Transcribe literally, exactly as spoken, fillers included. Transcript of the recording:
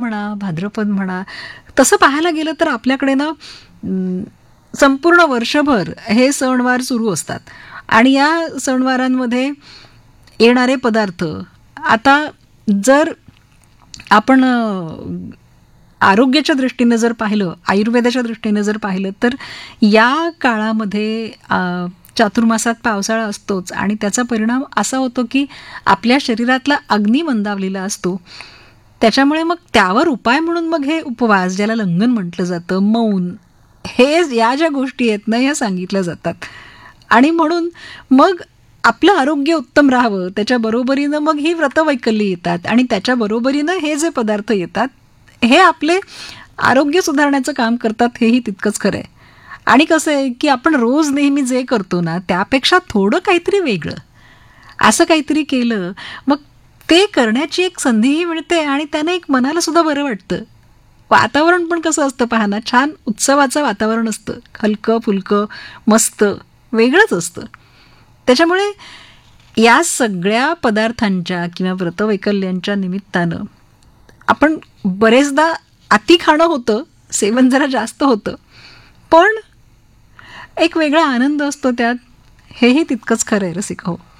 म्हणा, भाद्रपद म्हणा, तसं पाहायला गेलं तर आपल्याकडे ना अं, संपूर्ण वर्षभर हे सणवार सुरू असतात आणि या सणवारांमध्ये येणारे पदार्थ आता जर आपण अ, आरोग्याच्या दृष्टीनं जर पाहिलं, आयुर्वेदाच्या दृष्टीनं जर पाहिलं तर या काळामध्ये अ, चातुर्मासात पावसाळा असतोच आणि त्याचा परिणाम असा होतो की आपल्या शरीरातला अग्नी मंदावलेला असतो. त्याच्यामुळे मग त्यावर उपाय म्हणून मग हे उपवास, ज्याला लंघन म्हटलं जातं, मौन, हे या ज्या गोष्टी आहेत ना ह्या सांगितल्या जातात आणि म्हणून मग आपलं आरोग्य उत्तम राहावं त्याच्या बरोबरीनं मग ही व्रतवैकल्य येतात आणि त्याच्या बरोबरीनं हे जे पदार्थ येतात हे आपले आरोग्य सुधारण्याचं काम करतात, हेही तितकंच खरं आहे. आणि कसं आहे की आपण रोज नेहमी जे करतो ना त्यापेक्षा थोडं काहीतरी वेगळं असं काहीतरी केलं, मग ते करण्याची एक संधीही मिळते आणि त्याने एक मनाला सुद्धा बरं वाटतं. वातावरण पण कसं असतं पहा ना, छान उत्सवाचं वातावरण असतं, हलकं फुलकं मस्त वेगळंच असतं. त्याच्यामुळे या सगळ्या पदार्थांच्या किंवा व्रतवैकल्यांच्या निमित्तानं आपण बरेचदा अति खाणं होतं, सेवन जरा जास्त होतं, पण एक वेगळा आनंद असतो त्यात, हेही तितकंच खरं आहे रसिक हो.